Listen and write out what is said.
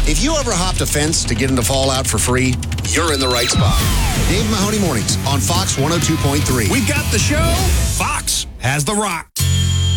If you ever hopped a fence to get into Fallout for free, you're in the right spot. Dave Mahoney Mornings on Fox 102.3. We've got the show. Fox has the rock.